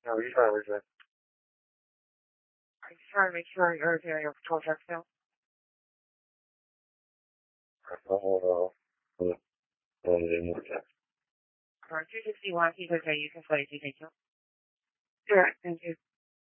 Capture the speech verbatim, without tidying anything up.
No, you thought it was a. I'm just trying to make sure everything on your control checks now. Hold on. Hold on. Alright, two sixty-one, keep okay, you can play, thank you. Alright, thank you.